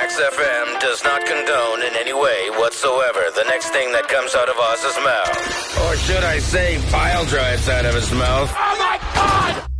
Max FM does not condone in any way whatsoever the next thing that comes out of Oz's mouth. Or should I say, pile drives out of his mouth. Oh my God!